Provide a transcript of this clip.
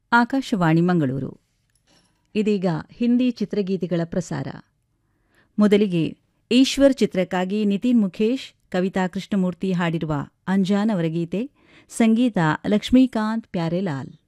ಆಕಾಶವಾಣಿ ಮಂಗಳೂರು. ಇದೀಗ ಹಿಂದಿ ಚಿತ್ರಗೀತೆಗಳ ಪ್ರಸಾರ. ಮೊದಲಿಗೆ ಈಶ್ವರ್ ಚಿತ್ರಕ್ಕಾಗಿ ನಿತಿನ್ ಮುಖೇಶ್, ಕವಿತಾ ಕೃಷ್ಣಮೂರ್ತಿ ಹಾಡಿರುವ ಅಂಜಾನ್ ಅವರ ಗೀತೆ, ಸಂಗೀತ ಲಕ್ಷ್ಮೀಕಾಂತ್ ಪ್ಯಾರೇಲಾಲ್.